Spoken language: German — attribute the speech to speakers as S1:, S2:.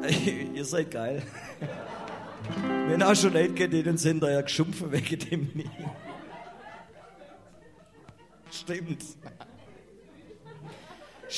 S1: ihr seid geil. Wenn auch schon Leute geht, denen sind da ja geschumpfen wegen dem nie. Stimmt.